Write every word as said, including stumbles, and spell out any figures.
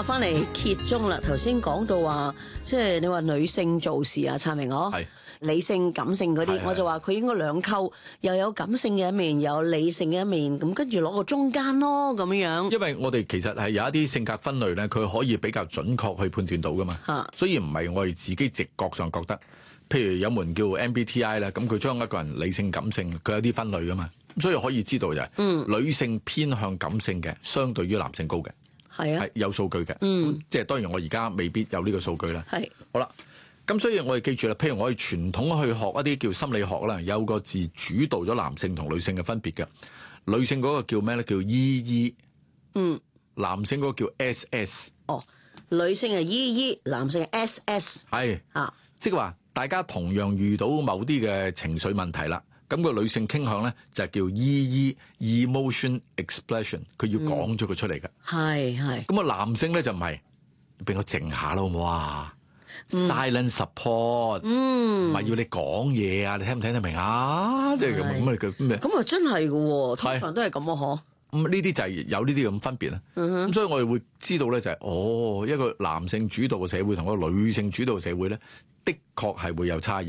啊，翻嚟揭盅啦！頭先講到話，即係你話女性做事啊，燦明我係理性感性嗰啲，我就話佢應該兩溝，又有感性嘅一面，又有理性嘅一面，咁跟住攞個中間咯，咁樣樣。 因為我哋其實係有一啲性格分類咧，佢可以比較準確去判斷到噶嘛。 嚇， 所以唔係我哋自己直覺上覺得，譬如有門叫 M B T I 咧，咁佢將一個人理性感性，佢有啲分類噶嘛，所以可以知道就係、是， 嗯， 女性偏向感性嘅，相對於男性高嘅。 係啊， 係有數據嘅， 嗯， 即係當然我而家未必有呢個數據啦。 係好啦，咁所以我哋記住啦，譬如我哋傳統去學一啲叫心理學啦，有個字主導咗男性同女性嘅分別嘅。女性嗰個叫咩咧？叫 E E， 嗯， 男性嗰個叫 S S。 哦，女性係 E E， 男性係 S S。 係啊， 即係話大家同樣遇到某啲嘅情緒問題啦。咁個女性傾向咧就係叫 E E emotion expression， 佢要講咗佢出嚟嘅。 係係。 咁啊男性咧就唔係，俾我靜下咯，好唔好啊？Silent support， 嗯， 唔係要你講嘢啊，你聽唔聽得明啊？即係咁咁啊佢咩？ 咁啊真係嘅喎，通常都係咁啊，嗬。 咁呢啲就係有呢啲咁分別啦。咁、 嗯、 所以我哋會知道咧就係、是，哦，一個男性主導嘅社會同一個女性主導嘅社會咧，的確係會有差異。